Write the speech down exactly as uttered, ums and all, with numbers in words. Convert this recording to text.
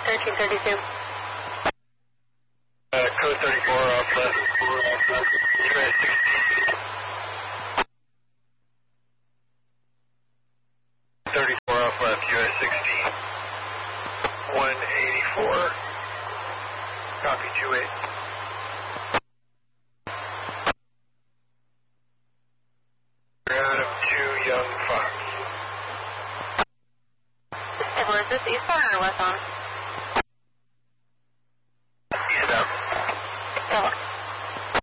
thirteen thirty-two. Uh, code thirty-four off left, U S sixteen. thirty-four off left, U S sixteen. one eighty-four. Copy, two eight. Out of two Young Fox. Is this eastbound or westbound?